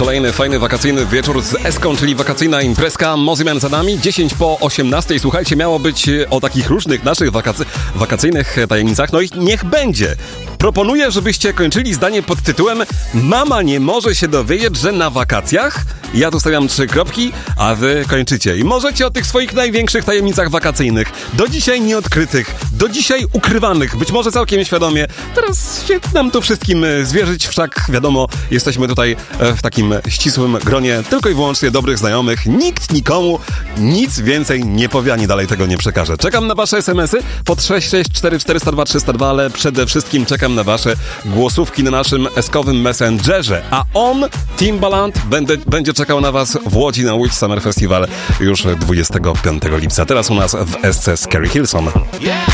Kolejny fajny wakacyjny wieczór z Eską, czyli wakacyjna imprezka. Mozzyman za nami, 10 po 18. Słuchajcie, miało być o takich różnych naszych wakacyjnych tajemnicach. No i niech będzie. Proponuję, żebyście kończyli zdanie pod tytułem: mama nie może się dowiedzieć, że na wakacjach. Ja tu stawiam 3 kropki, a wy kończycie. I możecie o tych swoich największych tajemnicach wakacyjnych, do dzisiaj nieodkrytych, do dzisiaj ukrywanych, być może całkiem świadomie, teraz się nam tu wszystkim zwierzyć. Wszak wiadomo, jesteśmy tutaj w takim ścisłym gronie tylko i wyłącznie dobrych znajomych. Nikt nikomu nic więcej nie powie, ani dalej tego nie przekaże. Czekam na wasze SMS-y pod 664 402 302, ale przede wszystkim czekam na wasze głosówki na naszym eskowym Messengerze. A on, Timbaland, będzie czekał na was w Łodzi na Łódź Summer Festival już 25 lipca. Teraz u nas w SC Scary Hillson.